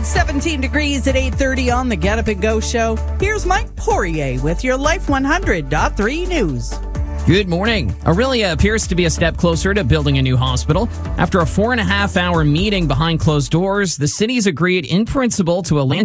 It's 17 degrees at 8:30 on the Get Up and Go show. Here's Mike Poirier with your Life 100.3 news. Good morning. Aurelia appears to be a step closer to building a new hospital. After a 4.5-hour meeting behind closed doors, the city's agreed in principle to a land